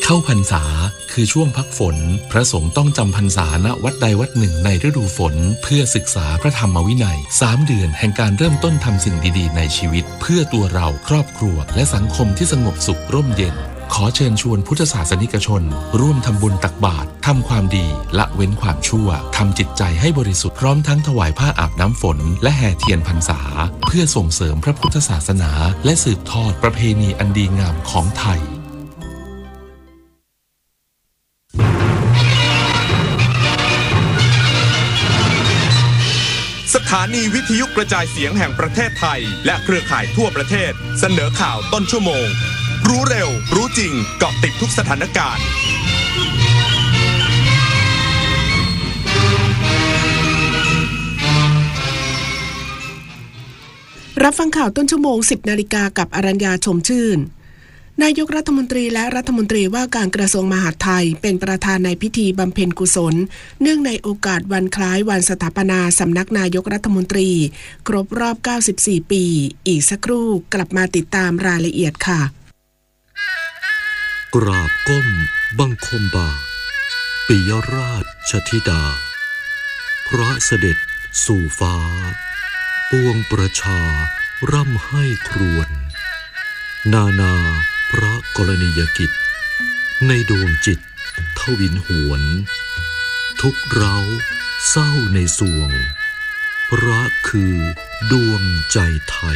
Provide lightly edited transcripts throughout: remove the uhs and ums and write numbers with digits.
เข้าพรรษาคือช่วงพักฝนพระสงฆ์ต้องจำพรรษาณวัดใดวัดหนึ่งในฤดูฝนเพื่อศึกษาพระธรรมวินัย3 เดือนแห่งการเริ่มต้นทำสิ่งดีๆในชีวิตเพื่อตัวเราครอบครัวและสังคมที่สงบสุขร่มเย็นขอเชิญชวนพุทธศาสนิกชนร่วมทำบุญตักบาตรทำความดีละเว้นความชั่วทำจิตใจให้บริสุทธิ์พร้อมทั้งถวายผ้าอาบน้ำฝนและแห่เทียนพรรษาเพื่อส่งเสริมพระพุทธศาสนาและสืบทอดประเพณีอันดีงามของไทยสถานีวิทยุกระจายเสียงแห่งประเทศไทยและเครือข่ายทั่วประเทศเสนอข่าวต้นชั่วโมงรู้เร็วรู้จริงเกาะติดทุกสถานการณ์รับฟังข่าวต้นชั่วโมง 10 นาฬิกากับอรัญญาชมชื่นนายกรัฐมนตรีและรัฐมนตรีว่าการกระทรวงมหาดไทยเป็นประธานในพิธีบำเพ็ญกุศลเนื่องในโอกาสวันคล้ายวันสถาปนาสำนักนายกรัฐมนตรีครบรอบ 94 ปีอีกสักครู่กลับมาติดตามรายละเอียดค่ะกราบก้มบังคมบาทปิยราชธิดาพระเสด็จสู่ฟ้าปวงประชาร่ำให้ครวญนาพระกรณียกิจในดวงจิตทวินหวนทุกเร้าเศร้าในสวงพระคือดวงใจไทย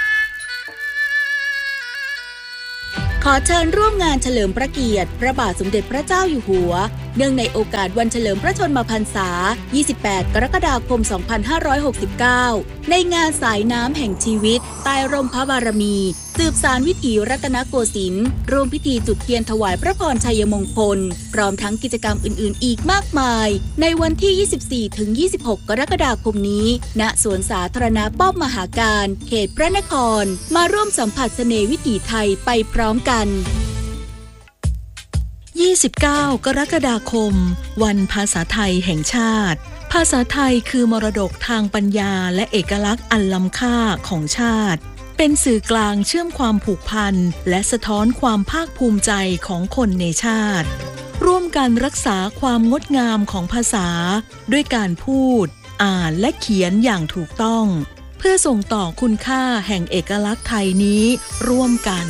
ขอเชิญร่วมงานเฉลิมพระเกียรติพระบาทสมเด็จพระเจ้าอยู่หัวเนื่องในโอกาสวันเฉลิมพระชนมพรรษา 28 กรกฎาคม 2569 ในงานสายน้ำแห่งชีวิตใต้ร่มพระบารมีสืบสานวิถีรัตนโกสินทร์ร่วมพิธีจุดเทียนถวายพระพรชัยมงคลพร้อมทั้งกิจกรรมอื่นๆอีกมากมายในวันที่ 24-26 กรกฎาคมนี้ณสวนสาธารณะป้อมมหาการเขตพระนครมาร่วมสัมผัสเสน่ห์วิถีไทยไปพร้อมกัน 29 กรกฎาคมวันภาษาไทยแห่งชาติภาษาไทยคือมรดกทางปัญญาและเอกลักษณ์อันล้ำค่าของชาติเป็นสื่อกลางเชื่อมความผูกพันและสะท้อนความภาคภูมิใจของคนในชาติร่วมกันรักษาความงดงามของภาษาด้วยการพูดอ่านและเขียนอย่างถูกต้องเพื่อส่งต่อคุณค่าแห่งเอกลักษณ์ไทยนี้ร่วมกัน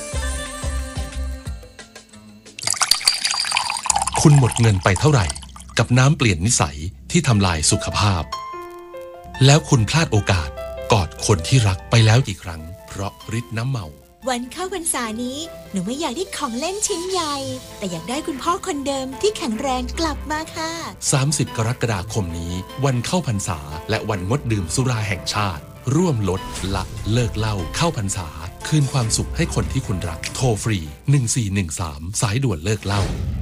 คุณหมดเงินไปเท่าไหร่กับน้ำเปลี่ยนนิสัยที่ทำลายสุขภาพแล้วคุณพลาดโอกาสกอดคนที่รักไปแล้วกี่ครั้งเพราะฤทธิ์น้ำเมาวันเข้าพรรษานี้หนูไม่อยากได้ของเล่นชิ้นใหญ่แต่อยากได้คุณพ่อคนเดิมที่แข็งแรงกลับมาค่ะ 30 กรกฎาคมนี้วันเข้าพรรษาและวันงดดื่มสุราแห่งชาติร่วมลดละเลิกเหล้าเข้าพรรษาคืนความสุขให้คนที่คุณรักโทรฟรี1413สายด่วนเลิกเหล้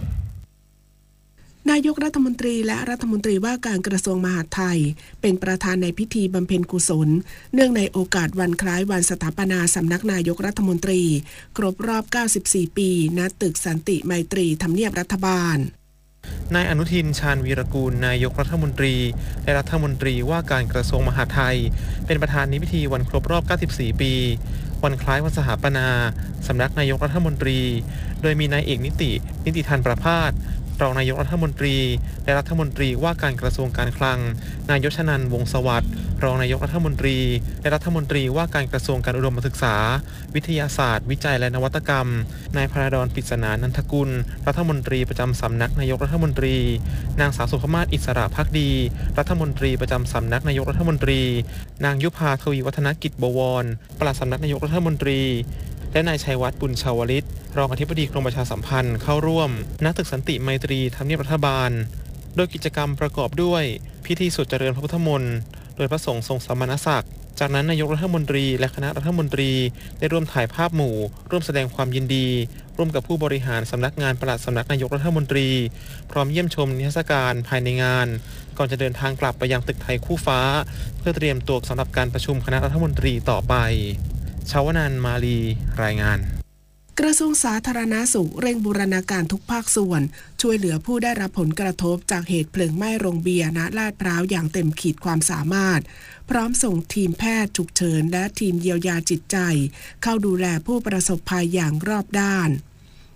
านายกรัฐมนตรีและรัฐมนตรีว่าการกระทรวงมหาดไทยเป็นประธานในพิธีบำเพ็ญกุศลเนื่องในโอกาสวันคล้ายวันสถาปนาสำนักนายกรัฐมนตรีครบรอบ 94 ปีณตึกสันติไมตรีทำเนียบรัฐบาลนายอนุทินชาญวีรกูลนายกรัฐมนตรีและรัฐมนตรีว่าการกระทรวงมหาดไทยเป็นประธานในพิธีวันครบรอบ 94 ปีวันคล้ายวันสถาปนาสำนักนายกรัฐมนตรีโดยมีนายเอกนิติธันประภาสรองนายกรัฐมนตรีและรัฐมนตรีว่าการกระทรวงการคลังนายยชนันท์วงศ์สวัสดิ์รองนายกรัฐมนตรีและรัฐมนตรีว่าการกระทรวงการอุดมศึกษาวิทยาศาสตร์วิจัยและนวัตกรรมนายพราดร ปริศนานันทกุลรัฐมนตรีประจำสำนักนายกรัฐมนตรีนางสาวสุภมาศอิสระภักดีรัฐมนตรีประจำสำนักนายกรัฐมนตรีนางยุภาทวีวัฒนกิจบวรปลัดสำนักนายกรัฐมนตรีและนายชัยวัฒน์บุญชาวลิตรองอธิบดีกรมประชาสัมพันธ์เข้าร่วมณตึกสันติไมตรีทำเนียบรัฐบาลโดยกิจกรรมประกอบด้วยพิธีสวดเจริญพระพุทธมนต์โดยพระสงฆ์ทรงสมณศักดิ์จากนั้นนายกรัฐมนตรีและคณะรัฐมนตรีได้ร่วมถ่ายภาพหมู่ร่วมแสดงความยินดีร่วมกับผู้บริหารสำนักงานปลัดสำนักนายกรัฐมนตรีพร้อมเยี่ยมชมนิทรรศการภายในงานก่อนจะเดินทางกลับไปยังตึกไทยคู่ฟ้าเพื่อเตรียมตัวสำหรับการประชุมคณะรัฐมนตรีต่อไปชาวนันท์มาลีรายงานกระทรวงสาธารณสุขเร่งบูรณาการทุกภาคส่วนช่วยเหลือผู้ได้รับผลกระทบจากเหตุเพลิงไหม้โรงเบียร์ณลาดพร้าวอย่างเต็มขีดความสามารถพร้อมส่งทีมแพทย์ฉุกเฉินและทีมเยียวยาจิตใจเข้าดูแลผู้ประสบภัยอย่างรอบด้าน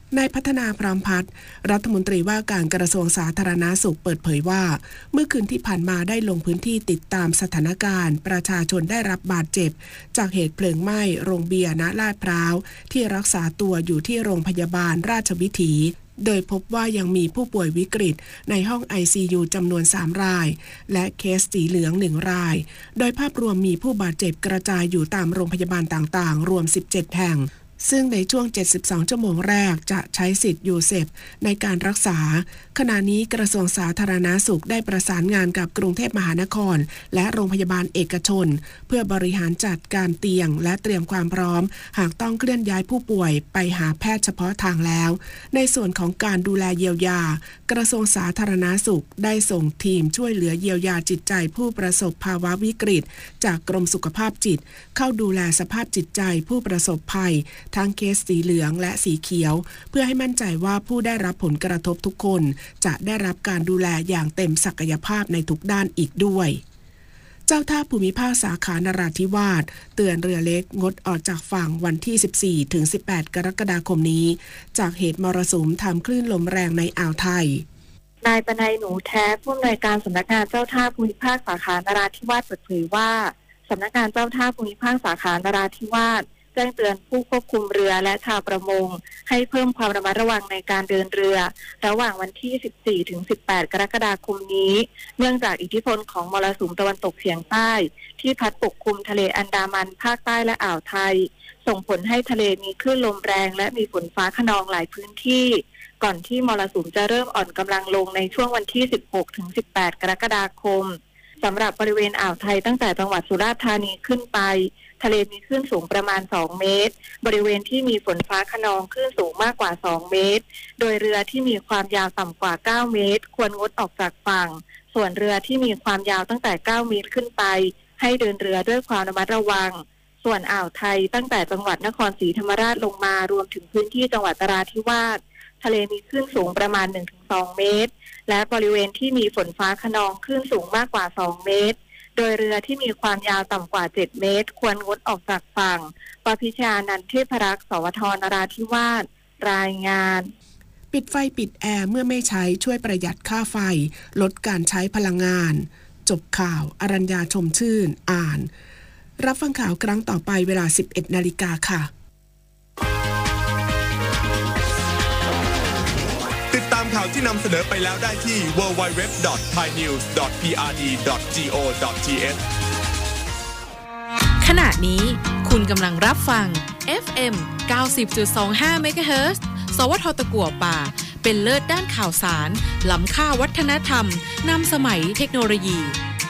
นายพัฒนาพรหมพัฒน์รัฐมนตรีว่าการกระทรวงสาธารณสุขเปิดเผยว่าเมื่อคืนที่ผ่านมาได้ลงพื้นที่ติดตามสถานการณ์ประชาชนได้รับบาดเจ็บจากเหตุเพลิงไหม้โรงเบียร์ณลาดพร้าวที่รักษาตัวอยู่ที่โรงพยาบาลราชวิถีโดยพบว่ายังมีผู้ป่วยวิกฤตในห้อง ICU จำนวน3รายและเคสสีเหลือง1รายโดยภาพรวมมีผู้บาดเจ็บกระจายอยู่ตามโรงพยาบาลต่างๆรวม17แห่งซึ่งในช่วง72ชั่วโมงแรกจะใช้สิทธิ์ยูเซฟในการรักษาขณะนี้กระทรวงสาธารณสุขได้ประสานงานกับกรุงเทพมหานครและโรงพยาบาลเอกชนเพื่อบริหารจัดการเตียงและเตรียมความพร้อมหากต้องเคลื่อนย้ายผู้ป่วยไปหาแพทย์เฉพาะทางแล้วในส่วนของการดูแลเยียวยากระทรวงสาธารณสุขได้ส่งทีมช่วยเหลือเยียวยาจิตใจผู้ประสบภาวะวิกฤตจากกรมสุขภาพจิตเข้าดูแลสภาพจิตใจผู้ประสบภัยทั้งเคสสีเหลืองและสีเขียวเพื่อให้มั่นใจว่าผู้ได้รับผลกระทบทุกคนจะได้รับการดูแลอย่างเต็มศักยภาพในทุกด้านอีกด้วยเจ้าท่าภูมิภาคสาขานราธิวาสเตือนเรือเล็กงดออกจากฝั่งวันที่ 14 ถึง 18 กรกฎาคมนี้จากเหตุมรสุมทำคลื่นลมแรงในอ่าวไทยนายปนัยหนูแท้ผู้อำนวยการสำนักงานเจ้าท่าภูมิภาคสาขานราธิวาสเปิดเผยว่าสำนักงานเจ้าท่าภูมิภาคสาขานราธิวาสแจ้งเตือนผู้ควบคุมเรือและชาวประมงให้เพิ่มความระมัดระวังในการเดินเรือระหว่างวันที่ 14 ถึง 18 กรกฎาคมนี้เนื่องจากอิทธิพลของมรสุมตะวันตกเฉียงใต้ที่พัดปกคลุมทะเลอันดามันภาคใต้และอ่าวไทยส่งผลให้ทะเลมีคลื่นลมแรงและมีฝนฟ้าคะนองหลายพื้นที่ก่อนที่มรสุมจะเริ่มอ่อนกำลังลงในช่วงวันที่ 16 ถึง 18 กรกฎาคมสำหรับบริเวณอ่าวไทยตั้งแต่จังหวัดสุราษฎร์ธานีขึ้นไปทะเลมีคลื่นสูงประมาณ2เมตรบริเวณที่มีฝนฟ้าคะนองคลื่นสูงมากกว่า2เมตรโดยเรือที่มีความยาวต่ำกว่า9เมตรควรงดออกจากฝั่งส่วนเรือที่มีความยาวตั้งแต่9เมตรขึ้นไปให้เดินเรือด้วยความระมัดระวังส่วนอ่าวไทยตั้งแต่จังหวัดนครศรีธรรมราชลงมารวมถึงพื้นที่จังหวัดนราธิวาสทะเลมีคลื่นสูงประมาณ 1-2 เมตรและบริเวณที่มีฝนฟ้าคะนองคลื่นสูงมากกว่า2เมตรโดยเรือที่มีความยาวต่ำกว่า7เมตรควรงดออกจากฝั่งปพิชานันท์เทพรักษ์สวทนราธิวาสรายงานปิดไฟปิดแอร์เมื่อไม่ใช้ช่วยประหยัดค่าไฟลดการใช้พลังงานจบข่าวอรัญญาชมชื่นอ่านรับฟังข่าวครั้งต่อไปเวลา 11 นาฬิกาค่ะติดตามข่าวที่นำเสนอไปแล้วได้ที่ www.thainews.prd.go.th ขณะนี้คุณกำลังรับฟัง FM 90.25 MHz สวทตะกั่วป่าเป็นเลิศด้านข่าวสารล้ำค่าวัฒนธรรมนำสมัยเทคโนโลยี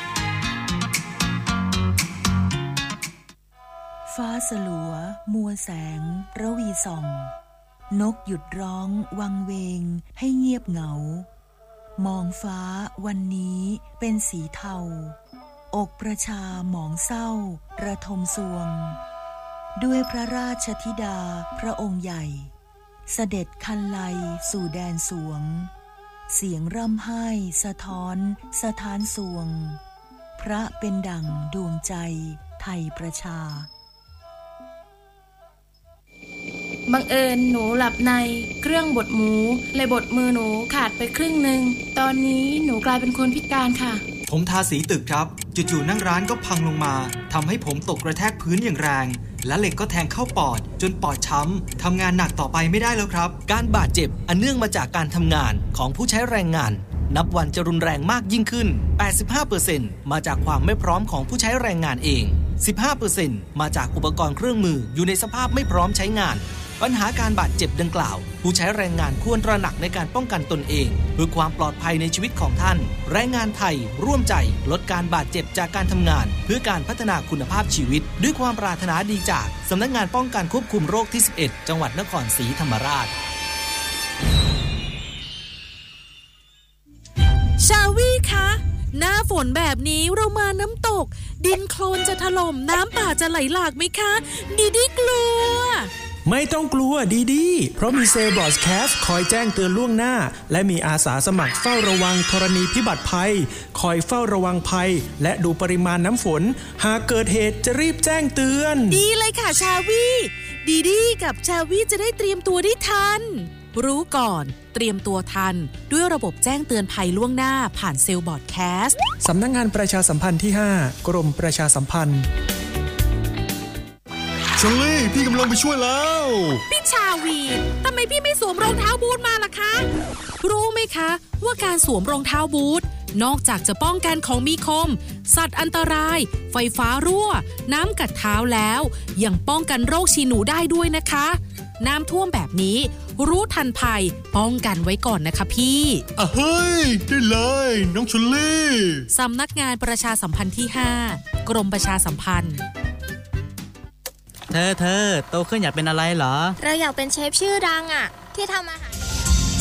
ฟ้าสลัวมัวแสงระวีส่องนกหยุดร้องวังเวงให้เงียบเหงามองฟ้าวันนี้เป็นสีเทาอกประชาหมองเศร้าระทมสวงด้วยพระราชธิดาพระองค์ใหญ่เสด็จคันไลสู่แดนสวงเสียงร่ำไห้สะท้อนสถานสวงพระเป็นดั่งดวงใจไทยประชาบังเอิญหนูหลับในเครื่องบดหมูเลยบดมือหนูขาดไปครึ่งนึงตอนนี้หนูกลายเป็นคนพิการค่ะผมทาสีตึกครับจู่ๆนั่งร้านก็พังลงมาทำให้ผมตกกระแทกพื้นอย่างแรงและเหล็กก็แทงเข้าปอดจนปอดช้ำทำงานหนักต่อไปไม่ได้แล้วครับการบาดเจ็บอันเนื่องมาจากการทำงานของผู้ใช้แรงงานนับวันจะรุนแรงมากยิ่งขึ้น 85% มาจากความไม่พร้อมของผู้ใช้แรงงานเอง 15% มาจากอุปกรณ์เครื่องมืออยู่ในสภาพไม่พร้อมใช้งานปัญหาการบาดเจ็บดังกล่าวผู้ใช้แรงงานควรตระหนักในการป้องกันตนเองเพื่อความปลอดภัยในชีวิตของท่านแรงงานไทยร่วมใจลดการบาดเจ็บจากการทำงานเพื่อการพัฒนาคุณภาพชีวิตด้วยความปรารถนาดีจากสำนักงานป้องกันควบคุมโรคที่ 11 จังหวัดนครศรีธรรมราชชาวี่คะหน้าฝนแบบนี้เรามาน้ำตกดินโคลนจะถล่มน้ำป่าจะไหลหลากไหมคะดีกลัวไม่ต้องกลัวดีเพราะมีเซลบอสแคสคอยแจ้งเตือนล่วงหน้าและมีอาสาสมัครเฝ้าระวังธรณีพิบัติภัยคอยเฝ้าระวังภัยและดูปริมาณน้ำฝนหากเกิดเหตุจะรีบแจ้งเตือนดีเลยค่ะชาวี่ดีกับชาวี่จะได้เตรียมตัวได้ทันรู้ก่อนเตรียมตัวทันด้วยระบบแจ้งเตือนภัยล่วงหน้าผ่านเซลล์บอร์ดแคสต์สำนักงานประชาสัมพันธ์ที่ 5 กรมประชาสัมพันธ์ชลลี่พี่กำลังไปช่วยแล้วพี่ชาวีทำไมพี่ไม่สวมรองเท้าบูทมาล่ะคะรู้ไหมคะว่าการสวมรองเท้าบูทนอกจากจะป้องกันของมีคมสัตว์อันตรายไฟฟ้ารั่วน้ำกัดเท้าแล้วยังป้องกันโรคฉี่หนูได้ด้วยนะคะน้ำท่วมแบบนี้รู้ทันภัยป้องกันไว้ก่อนนะคะพี่เฮ้ยได้เลยน้องชลลี่สำนักงานประชาสัมพันธ์ที่ 5 กรมประชาสัมพันธ์เธอโตขึ้นอยากเป็นอะไรเหรอเราอยากเป็นเชฟชื่อดังที่ทำอาหาร